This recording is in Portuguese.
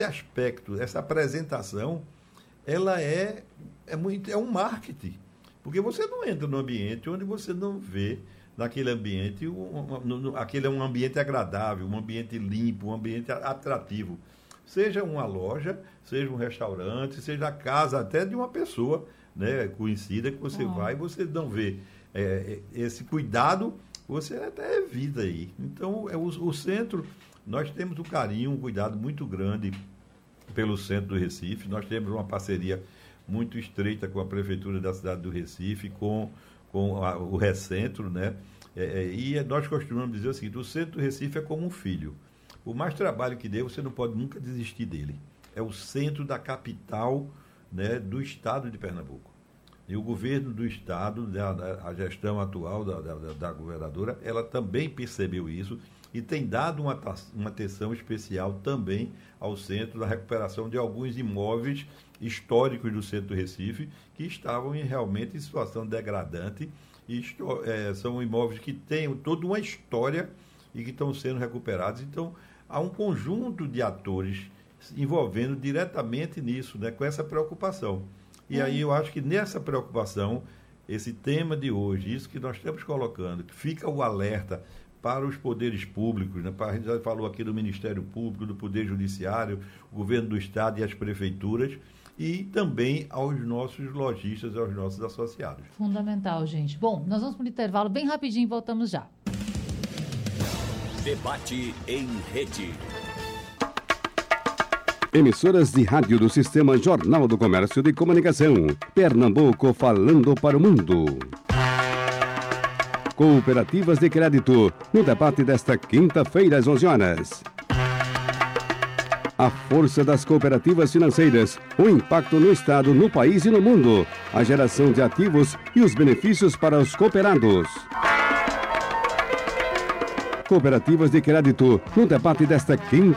aspecto, essa apresentação, ela é um marketing. Porque você não entra no ambiente onde você não vê naquele ambiente, aquele é um ambiente agradável, um ambiente limpo, um ambiente atrativo. Seja uma loja, seja um restaurante, seja a casa até de uma pessoa, né, conhecida, que você vai e você não vê esse cuidado, você até evita aí. Então, o centro, nós temos um carinho, um cuidado muito grande pelo centro do Recife. Nós temos uma parceria muito estreita com a Prefeitura da cidade do Recife, com o Recentro, né? E nós costumamos dizer o seguinte: o centro do Recife é como um filho. O mais trabalho que dê, você não pode nunca desistir dele. É o centro da capital, né, do estado de Pernambuco. E o governo do estado, a gestão atual da governadora, ela também percebeu isso e tem dado uma atenção especial também ao centro, da recuperação de alguns imóveis históricos do centro do Recife, que estavam realmente em situação degradante, e são imóveis que têm toda uma história e que estão sendo recuperados. Então, há um conjunto de atores envolvendo diretamente nisso, né, com essa preocupação. E aí eu acho que nessa preocupação, esse tema de hoje, isso que nós estamos colocando, que fica o alerta para os poderes públicos, né? A gente já falou aqui do Ministério Público, do Poder Judiciário, o Governo do Estado e as prefeituras, e também aos nossos lojistas, aos nossos associados. Fundamental, gente. Bom, nós vamos para o intervalo bem rapidinho e voltamos já. Debate em rede. Emissoras de rádio do Sistema Jornal do Comércio de Comunicação. Pernambuco falando para o mundo. Cooperativas de crédito, no debate desta quinta-feira às 11 horas. A força das cooperativas financeiras, o impacto no Estado, no país e no mundo, a geração de ativos e os benefícios para os cooperados. Cooperativas de crédito, no debate desta quinta